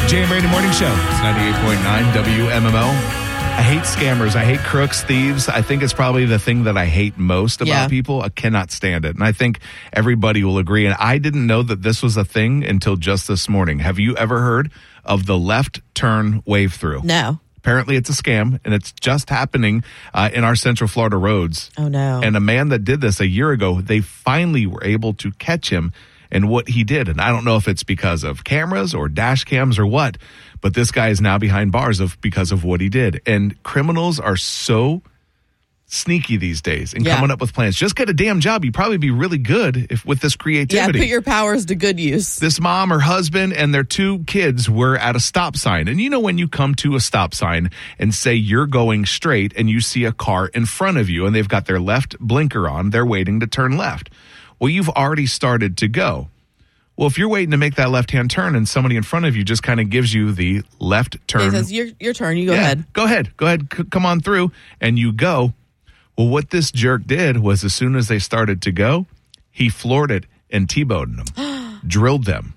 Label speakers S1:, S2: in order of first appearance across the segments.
S1: Jay and Brady Morning Show. It's 98.9 WMMO. I hate scammers. I hate crooks, thieves. I think it's probably the thing that I hate most about people. I cannot stand it. And I think everybody will agree. And I didn't know that this was a thing until just this morning. Have you ever heard of the left turn wave through?
S2: No.
S1: Apparently it's a scam, and it's just happening in our Central Florida roads.
S2: Oh, no.
S1: And a man that did this a year ago, they finally were able to catch him and what he did. And I don't know if it's because of cameras or dash cams or what, but this guy is now behind bars because of what he did. And criminals are so sneaky these days and coming up with plans. Just get a damn job. You'd probably be really good with this creativity.
S2: Yeah, put your powers to good use.
S1: This mom or husband and their two kids were at a stop sign. And you know when you come to a stop sign and say you're going straight and you see a car in front of you and they've got their left blinker on, they're waiting to turn left. Well, you've already started to go. Well, if you're waiting to make that left-hand turn and somebody in front of you just kind of gives you the left turn.
S2: It says, your turn. You go ahead.
S1: Go ahead. Come on through. And you go. Well, what this jerk did was as soon as they started to go, he floored it and T-boned them, drilled them.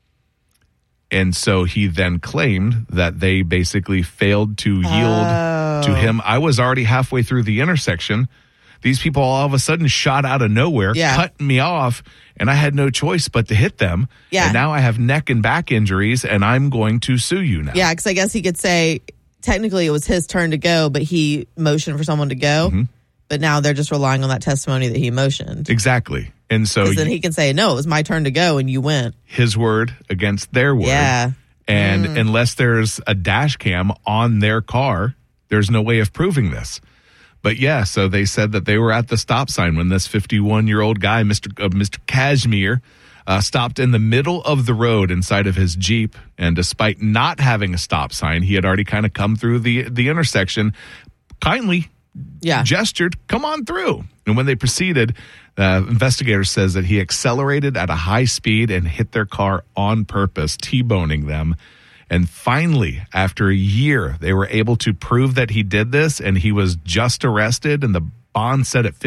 S1: And so he then claimed that they basically failed to yield to him. I was already halfway through the intersection. These people all of a sudden shot out of nowhere, cut me off, and I had no choice but to hit them. Yeah. And now I have neck and back injuries, and I'm going to sue you now.
S2: Yeah, because I guess he could say technically it was his turn to go, but he motioned for someone to go. Mm-hmm. But now they're just relying on that testimony that he motioned.
S1: Exactly. And so
S2: then he can say, no, it was my turn to go, and you went.
S1: His word against their word.
S2: Yeah.
S1: And unless there's a dash cam on their car, there's no way of proving this. But yeah, so they said that they were at the stop sign when this 51-year-old guy, Mr. Kashmir, stopped in the middle of the road inside of his Jeep. And despite not having a stop sign, he had already kind of come through the intersection, kindly gestured, come on through. And when they proceeded, the investigator says that he accelerated at a high speed and hit their car on purpose, T-boning them. And finally, after a year, they were able to prove that he did this, and he was just arrested, and the bond set at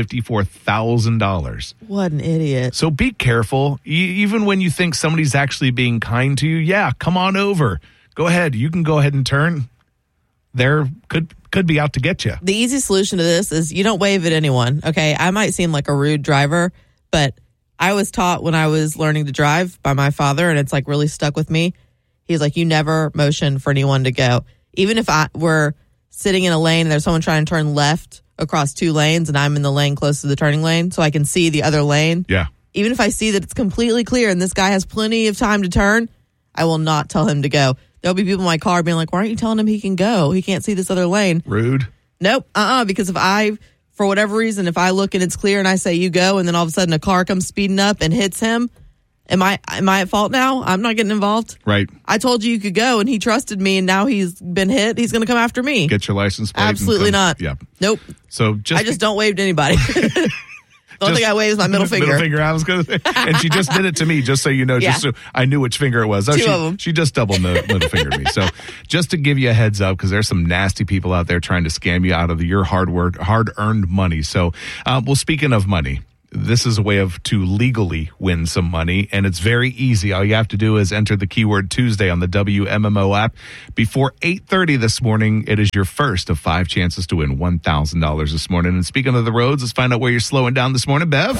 S1: $54,000.
S2: What an idiot.
S1: So be careful. Even when you think somebody's actually being kind to you, come on over. Go ahead. You can go ahead and turn. There could be out to get you.
S2: The easy solution to this is you don't wave at anyone, okay? I might seem like a rude driver, but I was taught when I was learning to drive by my father, and it's like really stuck with me. He's like, you never motion for anyone to go. Even if I were sitting in a lane and there's someone trying to turn left across two lanes and I'm in the lane close to the turning lane so I can see the other lane.
S1: Yeah.
S2: Even if I see that it's completely clear and this guy has plenty of time to turn, I will not tell him to go. There'll be people in my car being like, why aren't you telling him he can go? He can't see this other lane.
S1: Rude.
S2: Nope. Because for whatever reason, if I look and it's clear and I say you go and then all of a sudden a car comes speeding up and hits him, Am I at fault now? I'm not getting involved.
S1: Right.
S2: I told you could go, and he trusted me, and now he's been hit. He's going to come after me.
S1: Get your license plate.
S2: Absolutely not.
S1: Yeah.
S2: Nope.
S1: So
S2: I just don't wave to anybody. The only thing I wave is my middle finger.
S1: Middle finger, I was going to say. And she just did it to me, just so you know, just so I knew which finger it was. Oh,
S2: Two of them.
S1: She just double middle fingered me. So just to give you a heads up, because there's some nasty people out there trying to scam you out of your hard-earned money. So, well, speaking of money, this is a way to legally win some money, and it's very easy. All you have to do is enter the keyword Tuesday on the WMMO app. Before 8:30 this morning, it is your first of 5 chances to win $1,000 this morning. And speaking of the roads, let's find out where you're slowing down this morning, Bev.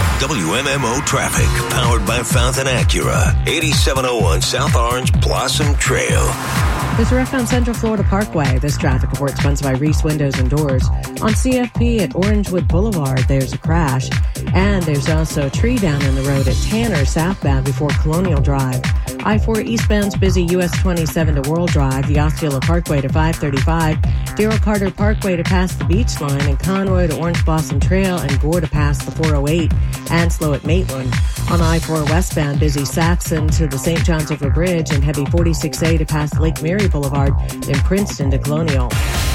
S3: WMMO traffic, powered by Fountain Acura, 8701 South Orange Blossom Trail.
S4: There's a wreck on Central Florida Parkway. This traffic report sponsored by Reese Windows and Doors. On CFP at Orangewood Boulevard, there's a crash. And there's also a tree down in the road at Tanner southbound before Colonial Drive. I-4 eastbound's busy US 27 to World Drive, the Osceola Parkway to 535, Darrell Carter Parkway to past the Beach Line, and Conroy to Orange Blossom Trail, and Gore to past the 408, and slow at Maitland. On I-4 westbound, busy Saxon to the St. John's River Bridge, and heavy 46A to past Lake Mary Boulevard, then Princeton to Colonial.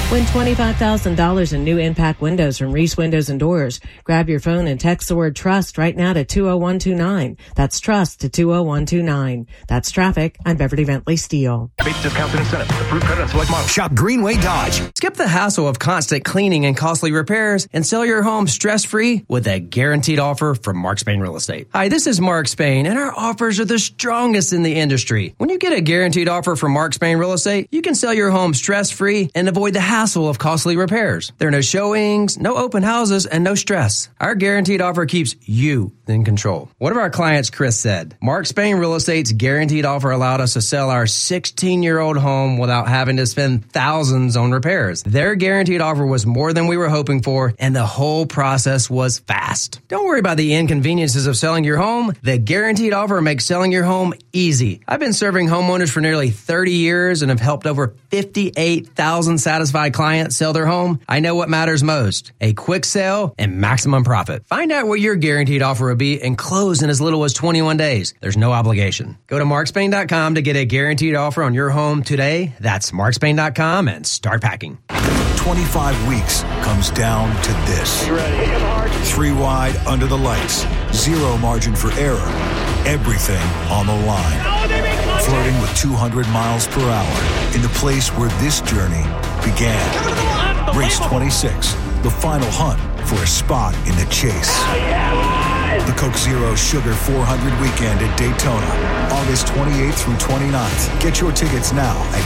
S4: Win $25,000 in new impact windows from Reese Windows and Doors. Grab your phone and text the word TRUST right now to 20129. That's TRUST to 20129. That's traffic. I'm Beverly Bentley Steele.
S5: Base discounts and incentives. Approved credit on select models.
S6: Shop Greenway Dodge. Skip the hassle of constant cleaning and costly repairs and sell your home stress-free with a guaranteed offer from Mark Spain Real Estate. Hi, this is Mark Spain, and our offers are the strongest in the industry. When you get a guaranteed offer from Mark Spain Real Estate, you can sell your home stress-free and avoid the hassle of costly repairs. There are no showings, no open houses, and no stress. Our guaranteed offer keeps you in control. One of our clients, Chris, said, Mark Spain Real Estate's guaranteed offer allowed us to sell our 16-year-old home without having to spend thousands on repairs. Their guaranteed offer was more than we were hoping for, and the whole process was fast. Don't worry about the inconveniences of selling your home. The guaranteed offer makes selling your home easy. I've been serving homeowners for nearly 30 years and have helped over 58,000 satisfied clients sell their home. I know what matters most: a quick sale and maximum profit. Find out what your guaranteed offer would be and close in as little as 21 days. There's no obligation. Go to markspain.com to get a guaranteed offer on your home today. That's markspain.com and start packing.
S7: 25 weeks comes down to this.
S5: You ready?
S7: 3 wide under the lights. Zero margin for error. Everything on the line. Flirting with 200 miles per hour in the place where this journey began. Race 26, the final hunt for a spot in the chase. The Coke Zero Sugar 400 weekend at Daytona, August 28th through 29th. Get your tickets now at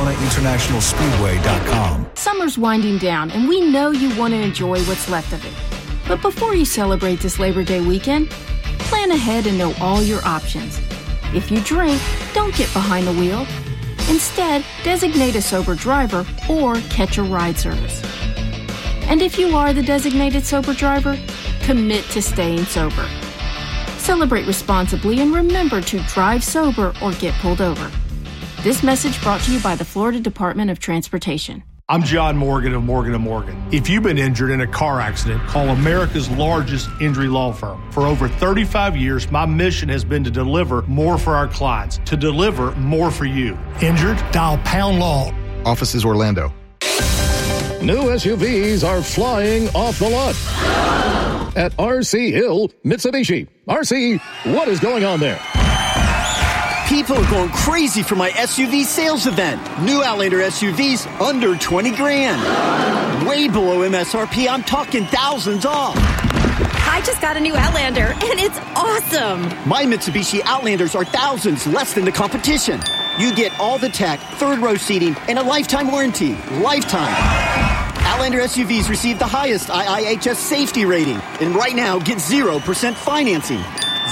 S7: DaytonaInternationalSpeedway.com.
S8: Summer's winding down, and we know you want to enjoy what's left of it. But before you celebrate this Labor Day weekend, plan ahead and know all your options. If you drink, don't get behind the wheel. Instead, designate a sober driver or catch a ride service. And if you are the designated sober driver, commit to staying sober. Celebrate responsibly and remember to drive sober or get pulled over. This message brought to you by the Florida Department of Transportation.
S9: I'm John Morgan of Morgan & Morgan. If you've been injured in a car accident, call America's largest injury law firm. For over 35 years, my mission has been to deliver more for our clients, to deliver more for you. Injured? Dial Pound Law.
S10: Offices Orlando.
S11: New SUVs are flying off the lot at RC Hill Mitsubishi. RC, what is going on there?
S12: People are going crazy for my SUV sales event. New Outlander SUVs under 20 grand. Way below MSRP. I'm talking thousands off.
S13: I just got a new Outlander, and it's awesome.
S12: My Mitsubishi Outlanders are thousands less than the competition. You get all the tech, third row seating, and a lifetime warranty. Lifetime. Outlander SUVs receive the highest IIHS safety rating. And right now, get 0% financing.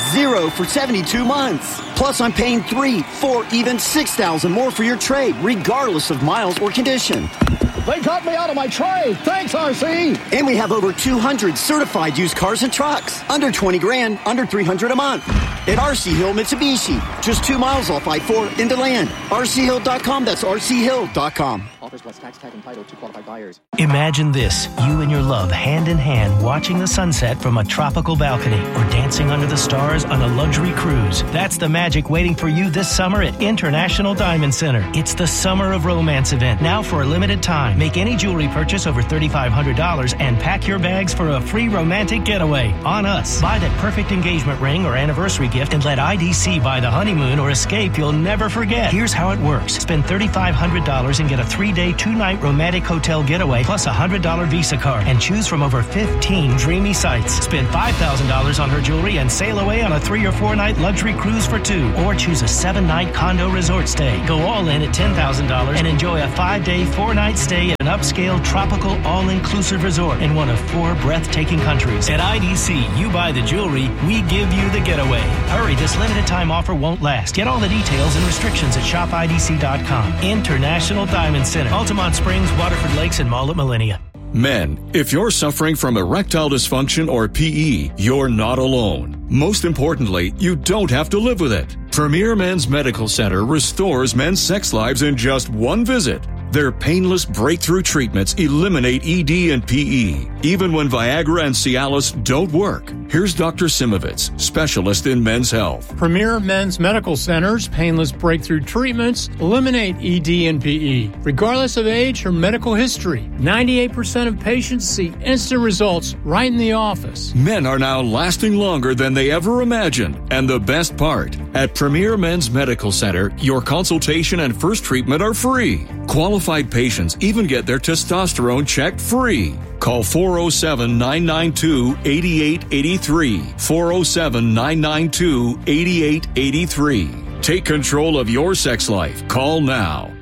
S12: 0 for 72 months. Plus, I'm paying $3,000, $4,000, even $6,000 more for your trade, regardless of miles or condition.
S11: They got me out of my trade. Thanks, RC.
S12: And we have over 200 certified used cars and trucks. Under 20 grand, under $300 a month. At RC Hill Mitsubishi. Just 2 miles off I-4 into land. RCHill.com. That's RCHill.com.
S14: Offers plus tax tag and title to qualified buyers.
S15: Imagine this. You and your love hand in hand watching the sunset from a tropical balcony or dancing under the stars on a luxury cruise. That's the magic waiting for you this summer at International Diamond Center. It's the Summer of Romance event, now for a limited time. Make any jewelry purchase over $3,500 and pack your bags for a free romantic getaway on us. Buy that perfect engagement ring or anniversary gift and let IDC buy the honeymoon or escape you'll never forget. Here's how it works. Spend $3,500 and get a 3-day, 2-night romantic hotel getaway plus a $100 Visa card and choose from over 15 dreamy sites. Spend $5,000 on her jewelry and sail away on a 3- or 4-night luxury cruise for 2, or choose a 7-night condo resort stay. Go all in at $10,000 and enjoy a 5-day, 4-night stay at an upscale tropical all-inclusive resort in one of 4 breathtaking countries. At IDC, you buy the jewelry, we give you the getaway. Hurry, this limited time offer won't last. Get all the details and restrictions at shopidc.com. International Diamond Center, Altamont Springs, Waterford Lakes, and Mall at Millennia.
S16: Men, if you're suffering from erectile dysfunction or PE, you're not alone. Most importantly, you don't have to live with it. Premier Men's Medical Center restores men's sex lives in just 1 visit. Their painless breakthrough treatments eliminate ED and PE, even when Viagra and Cialis don't work. Here's Dr. Simovitz, specialist in men's health.
S10: Premier Men's Medical Center's painless breakthrough treatments eliminate ED and PE, regardless of age or medical history. 98% of patients see instant results right in the office.
S16: Men are now lasting longer than they ever imagined. And the best part, at Premier Men's Medical Center, your consultation and first treatment are free. Qualified patients even get their testosterone checked free. Call 407-992-8883. 407-992-8883. Take control of your sex life. Call now.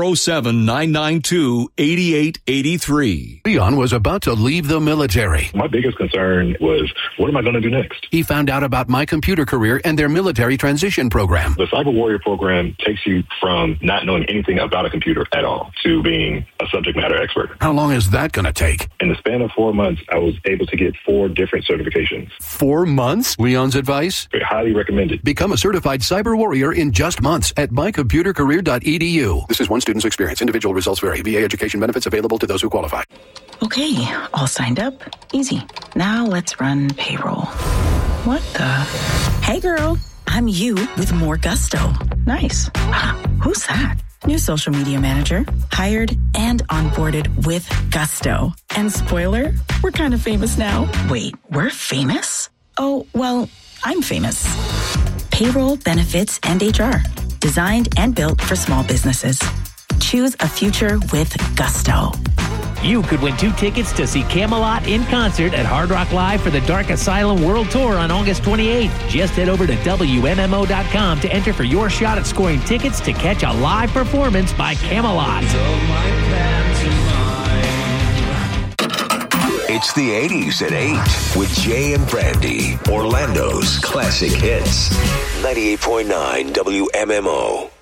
S16: 407-992-8883.
S17: Leon was about to leave the military.
S18: My biggest concern was, what am I going to do next?
S17: He found out about My Computer Career and their military transition program.
S18: The Cyber Warrior program takes you from not knowing anything about a computer at all to being a subject matter expert.
S17: How long is that going to take?
S18: In the span of 4 months, I was able to get 4 different certifications.
S17: 4 months? Leon's advice?
S18: Highly recommended.
S17: Become a certified cyber warrior in just months at mycomputercareer.edu. This is one student's experience. Individual results vary. VA education benefits available to those who qualify.
S19: Okay, all signed up. Easy. Now let's run payroll. What the? Hey girl, I'm you with more gusto. Nice. Who's that? New social media manager. Hired and onboarded with gusto. And spoiler, we're kind of famous now. Wait, we're famous? Oh, well, I'm famous. Payroll, benefits, and HR. Designed and built for small businesses. Choose a future with gusto.
S20: You could win 2 tickets to see Camelot in concert at Hard Rock Live for the Dark Asylum World Tour on August 28th. Just head over to WMMO.com to enter for your shot at scoring tickets to catch a live performance by Camelot.
S3: It's the 80s at 8 with Jay and Brandy, Orlando's classic hits. 98.9 WMMO.